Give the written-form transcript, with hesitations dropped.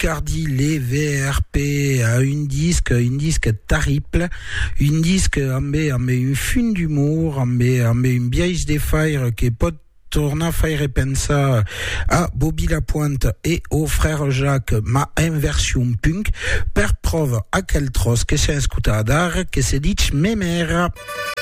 Picardie, les VRP, un disque terrible, un disque amb une fin d'humour, amb une biais de faire qui pot tornar a faire pensa a Bobby Lapointe et au frère Jacques ma inversion punk per preuve a quel tros que s'ha escutat d'art que se dit memera.